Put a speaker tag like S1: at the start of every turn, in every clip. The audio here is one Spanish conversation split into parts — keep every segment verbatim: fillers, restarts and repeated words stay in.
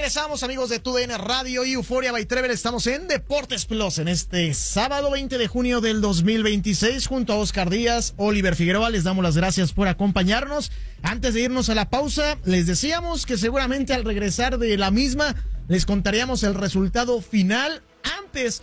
S1: Regresamos, amigos de Tu D N Radio y Euforia by Trevor. Estamos en Deportes Plus en este sábado veinte de junio del dos mil veintiséis junto a Oscar Díaz, Oliver Figueroa. Les damos las gracias por acompañarnos. Antes de irnos a la pausa, les decíamos que seguramente al regresar de la misma les contaríamos el resultado final. Antes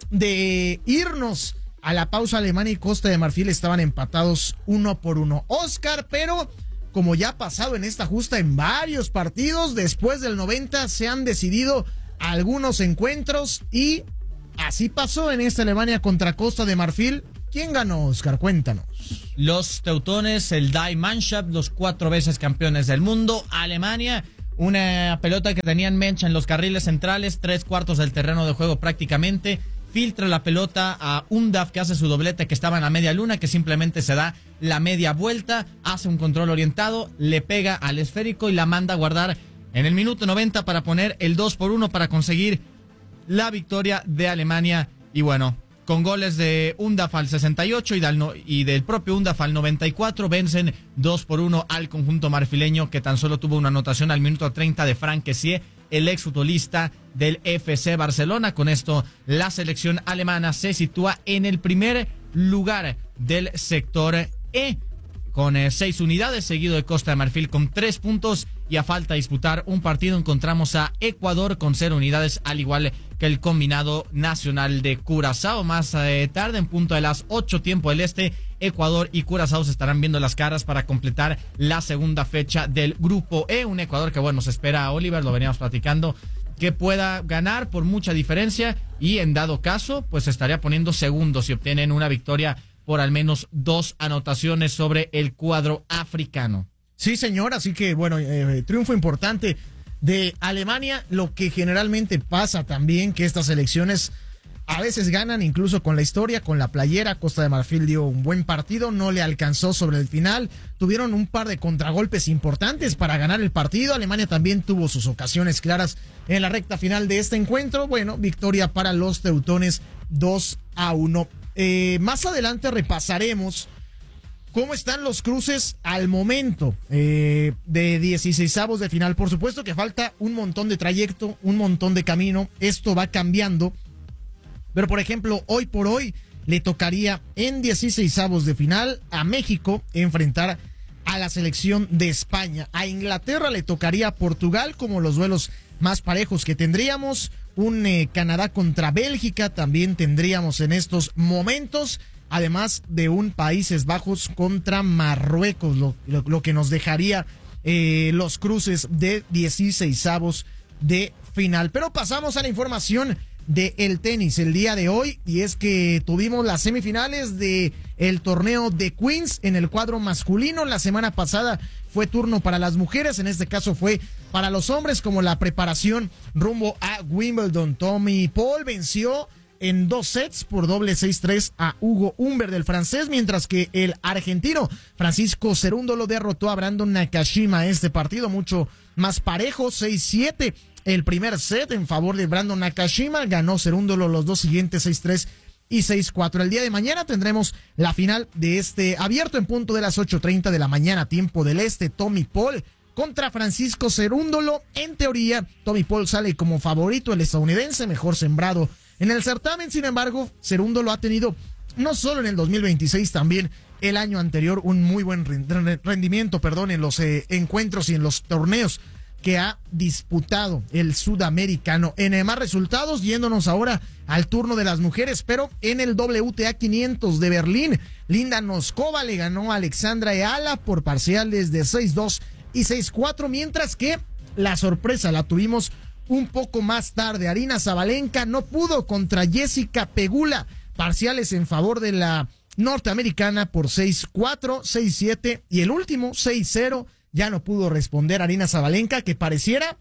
S1: de irnos a la pausa, Alemania y Costa de Marfil estaban empatados uno por uno. Oscar, pero como ya ha pasado en esta justa en varios partidos, después del noventa se han decidido algunos encuentros y así pasó en esta Alemania contra Costa de Marfil. ¿Quién ganó, Oscar? Cuéntanos.
S2: Los teutones, el Die Mannschaft, los cuatro veces campeones del mundo. Alemania, una pelota que tenían Mencha en los carriles centrales, tres cuartos del terreno de juego prácticamente. Filtra la pelota a Undaf, que hace su doblete, que estaba en la media luna, que simplemente se da la media vuelta, hace un control orientado, le pega al esférico y la manda a guardar en el minuto noventa para poner el dos por uno para conseguir la victoria de Alemania. Y bueno, con goles de Undaf al sesenta y ocho y del, y del propio Undaf al noventa y cuatro, vencen dos por uno al conjunto marfileño, que tan solo tuvo una anotación al minuto treinta de Frank Kessié, el exfutbolista del F C Barcelona. Con esto, la selección alemana se sitúa en el primer lugar del sector E, con eh, seis unidades, seguido de Costa de Marfil con tres puntos, y a falta de disputar un partido encontramos a Ecuador con cero unidades, al igual que el combinado nacional de Curazao. Más eh, tarde, en punto de las ocho tiempo del este, Ecuador y Curazao se estarán viendo las caras para completar la segunda fecha del grupo E. Un Ecuador que, bueno, se espera a Oliver, lo veníamos platicando, que pueda ganar por mucha diferencia y en dado caso, pues se estaría poniendo segundo si obtienen una victoria por al menos dos anotaciones sobre el cuadro africano.
S1: Sí, señor, así que, bueno, eh, triunfo importante de Alemania. Lo que generalmente pasa también, que estas selecciones a veces ganan incluso con la historia, con la playera. Costa de Marfil dio un buen partido, no le alcanzó sobre el final. Tuvieron un par de contragolpes importantes para ganar el partido. Alemania también tuvo sus ocasiones claras en la recta final de este encuentro. Bueno, victoria para los teutones dos a uno. Eh, más adelante repasaremos cómo están los cruces al momento eh, de dieciseisavos de final. Por supuesto que falta un montón de trayecto, un montón de camino. Esto va cambiando. Pero, por ejemplo, hoy por hoy le tocaría en dieciseisavos de final a México enfrentar a la selección de España. A Inglaterra le tocaría a Portugal como los duelos más parejos que tendríamos. Un eh, Canadá contra Bélgica también tendríamos en estos momentos. Además de un Países Bajos contra Marruecos, lo, lo, lo que nos dejaría eh, los cruces de dieciseisavos de final. Pero pasamos a la información del tenis el día de hoy, y es que tuvimos las semifinales de el torneo de Queens en el cuadro masculino. La semana pasada fue turno para las mujeres, en este caso fue para los hombres, como la preparación rumbo a Wimbledon. Tommy Paul venció en dos sets por doble seis tres a Hugo Humbert del francés, mientras que el argentino Francisco Cerúndolo derrotó a Brandon Nakashima. Este partido mucho más parejo, seis siete el primer set en favor de Brandon Nakashima, ganó Cerúndolo los dos siguientes, seis tres y seis cuatro. El día de mañana tendremos la final de este abierto en punto de las ocho treinta de la mañana, tiempo del este. Tommy Paul contra Francisco Cerúndolo. En teoría, Tommy Paul sale como favorito, el estadounidense, mejor sembrado en el certamen. Sin embargo, Cerúndolo ha tenido, no solo en el dos mil veintiséis, también el año anterior, un muy buen rendimiento, perdón, en los eh, encuentros y en los torneos que ha disputado el sudamericano. En eh, más resultados, yéndonos ahora al turno de las mujeres, pero en el W T A quinientos de Berlín, Linda Noskova le ganó a Alexandra Eala por parciales de seis dos y seis cuatro, mientras que la sorpresa la tuvimos un poco más tarde. Aryna Sabalenka no pudo contra Jessica Pegula, parciales en favor de la norteamericana por seis cuatro, seis siete y el último seis cero. Ya no pudo responder Aryna Sabalenka, que pareciera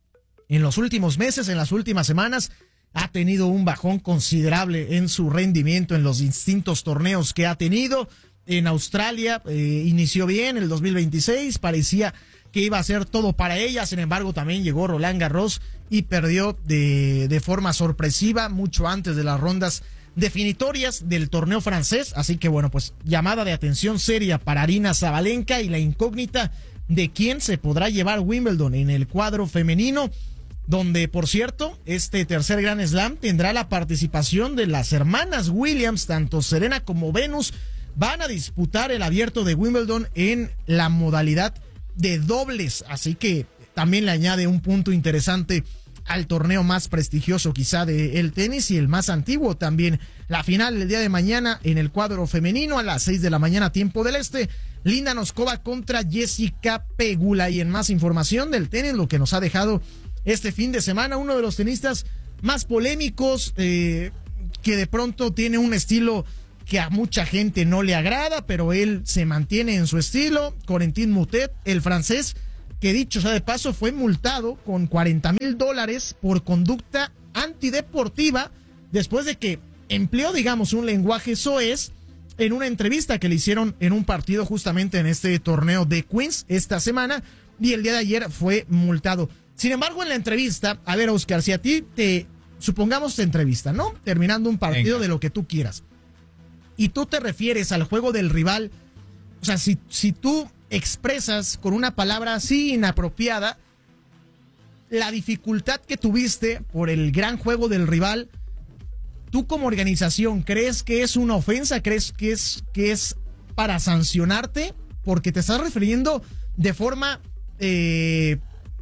S1: en los últimos meses, en las últimas semanas, ha tenido un bajón considerable en su rendimiento en los distintos torneos que ha tenido. En Australia eh, inició bien el dos mil veintiséis, parecía que iba a ser todo para ella. Sin embargo, también llegó Roland Garros y perdió de, de forma sorpresiva mucho antes de las rondas definitorias del torneo francés. Así que bueno, pues llamada de atención seria para Aryna Sabalenka y la incógnita de quién se podrá llevar Wimbledon en el cuadro femenino. donde, por cierto, este tercer Grand Slam tendrá la participación de las hermanas Williams, tanto Serena como Venus van a disputar el abierto de Wimbledon en la modalidad de dobles, así que también le añade un punto interesante al torneo más prestigioso quizá del tenis y el más antiguo también. La final el día de mañana en el cuadro femenino a las seis de la mañana tiempo del este, Linda Noskova contra Jessica Pegula. Y en más información del tenis, lo que nos ha dejado este fin de semana, uno de los tenistas más polémicos, eh, que de pronto tiene un estilo que a mucha gente no le agrada, pero él se mantiene en su estilo. Corentin Moutet, el francés, que dicho sea de paso, fue multado con cuarenta mil dólares por conducta antideportiva después de que empleó, digamos, un lenguaje soez en una entrevista que le hicieron en un partido justamente en este torneo de Queens esta semana, y el día de ayer fue multado. Sin embargo, en la entrevista, a ver, Oscar, si a ti te, supongamos te entrevista, ¿no? Terminando un partido Venga. de lo que tú quieras, y tú te refieres al juego del rival, o sea, si, si tú expresas con una palabra así inapropiada la dificultad que tuviste por el gran juego del rival, ¿tú como organización crees que es una ofensa? ¿Crees que es, que es para sancionarte? Porque te estás refiriendo de forma eh,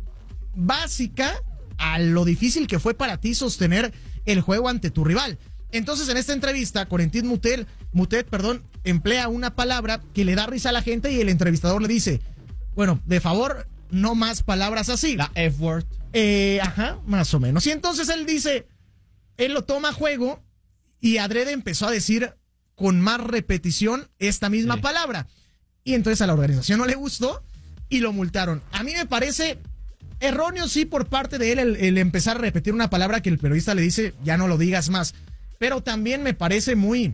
S1: básica a lo difícil que fue para ti sostener el juego ante tu rival. Entonces, en esta entrevista, Corentin Moutet, Moutet, perdón, emplea una palabra que le da risa a la gente y el entrevistador le dice, bueno, de favor, no más palabras así.
S2: La F-word.
S1: Eh, ajá, más o menos. Y entonces él dice, él lo toma a juego y adrede empezó a decir con más repetición esta misma sí. palabra. Y entonces a la organización no le gustó y lo multaron. A mí me parece erróneo, sí, por parte de él el, el empezar a repetir una palabra que el periodista le dice, ya no lo digas más. Pero también me parece muy,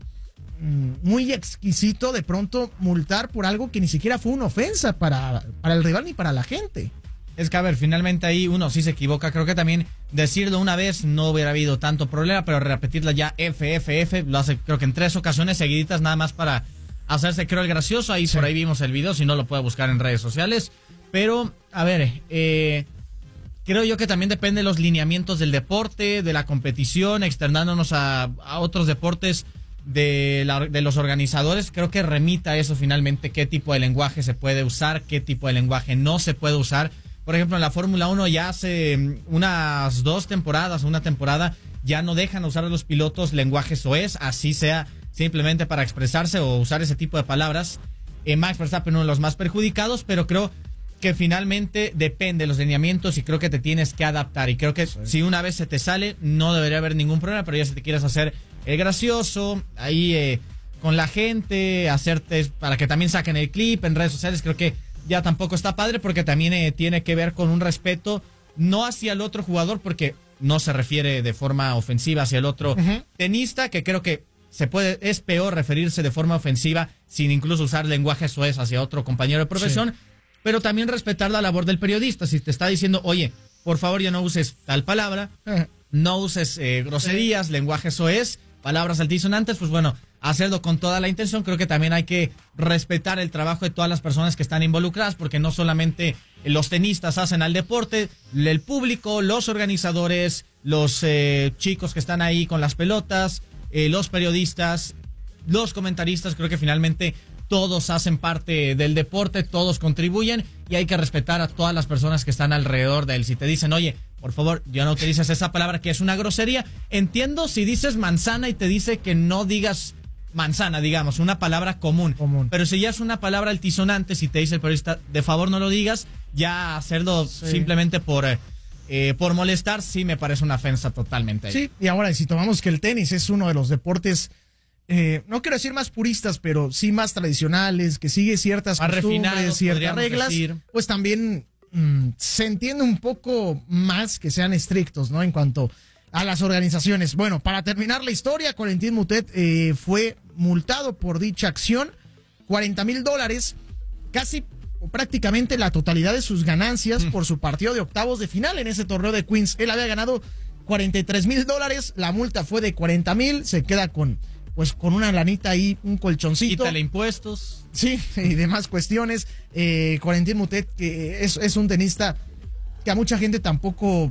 S1: muy exquisito de pronto multar por algo que ni siquiera fue una ofensa para, para el rival ni para la gente.
S2: Es que, a ver, finalmente ahí uno sí se equivoca. Creo que también decirlo una vez no hubiera habido tanto problema, pero repetirla ya F, F, F, lo hace creo que en tres ocasiones seguiditas nada más para hacerse, creo, el gracioso. Ahí sí. Por ahí vimos el video, si no lo puede buscar en redes sociales. Pero, a ver, eh... creo yo que también depende de los lineamientos del deporte, de la competición, externándonos a, a otros deportes de, la, de los organizadores. Creo que remita eso finalmente, qué tipo de lenguaje se puede usar, qué tipo de lenguaje no se puede usar. Por ejemplo, en la Fórmula uno ya hace unas dos temporadas, una temporada, ya no dejan usar a los pilotos lenguaje soez, así sea simplemente para expresarse o usar ese tipo de palabras. Eh, Max Verstappen, uno de los más perjudicados, pero creo que finalmente depende de los lineamientos y creo que te tienes que adaptar. Y creo que sí. si una vez se te sale, no debería haber ningún problema, pero ya si te quieres hacer el gracioso, ahí eh, con la gente, hacerte para que también saquen el clip en redes sociales, creo que ya tampoco está padre, porque también eh, tiene que ver con un respeto, no hacia el otro jugador, porque no se refiere de forma ofensiva hacia el otro uh-huh. tenista, que creo que se puede, es peor referirse de forma ofensiva sin incluso usar lenguaje soez hacia otro compañero de profesión. Sí. Pero también respetar la labor del periodista. Si te está diciendo, oye, por favor ya no uses tal palabra, eh. no uses eh, groserías, sí. lenguaje soez, palabras altisonantes, pues bueno, hacerlo con toda la intención. Creo que también hay que respetar el trabajo de todas las personas que están involucradas, porque no solamente los tenistas hacen al deporte, el público, los organizadores, los eh, chicos que están ahí con las pelotas, eh, los periodistas, los comentaristas, creo que finalmente todos hacen parte del deporte, todos contribuyen y hay que respetar a todas las personas que están alrededor de él. Si te dicen, oye, por favor, ya no utilices esa palabra que es una grosería. Entiendo si dices manzana y te dice que no digas manzana, digamos, una palabra común. común. Pero si ya es una palabra altisonante, si te dice el periodista, de favor no lo digas, ya hacerlo sí. simplemente por, eh, por molestar, sí me parece una ofensa totalmente.
S1: Sí, y ahora si tomamos que el tenis es uno de los deportes, Eh, no quiero decir más puristas, pero sí más tradicionales, que sigue ciertas
S2: más
S1: costumbres, ciertas reglas,
S2: decir.
S1: Pues también mmm, se entiende un poco más que sean estrictos, ¿no? En cuanto a las organizaciones. Bueno, para terminar la historia, Corentin Moutet eh, fue multado por dicha acción, cuarenta mil dólares, casi o prácticamente la totalidad de sus ganancias mm. por su partido de octavos de final en ese torneo de Queens. Él había ganado cuarenta y tres mil dólares, la multa fue de cuarenta mil, se queda con pues con una lanita ahí, un colchoncito.
S2: Quítale impuestos.
S1: Sí, y demás cuestiones. Eh, Corentin Moutet, que es, es un tenista que a mucha gente tampoco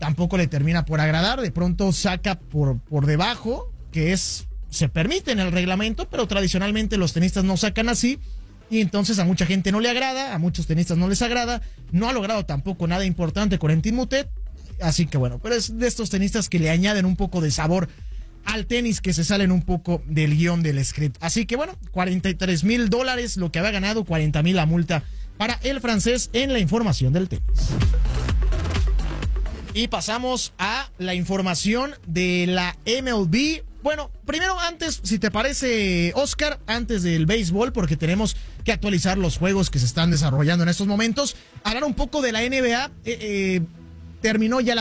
S1: tampoco le termina por agradar. De pronto saca por, por debajo, que es, se permite en el reglamento, pero tradicionalmente los tenistas no sacan así. Y entonces a mucha gente no le agrada, a muchos tenistas no les agrada. No ha logrado tampoco nada importante Corentin Moutet. Así que bueno, pero es de estos tenistas que le añaden un poco de sabor al tenis, que se salen un poco del guión del script. Así que bueno, cuarenta y tres mil dólares lo que había ganado, cuarenta mil la multa para el francés en la información del tenis. Y pasamos a la información de la M L B. Bueno, primero antes, si te parece, Oscar, antes del béisbol, porque tenemos que actualizar los juegos que se están desarrollando en estos momentos, hablar un poco de la N B A. Eh, eh, terminó ya la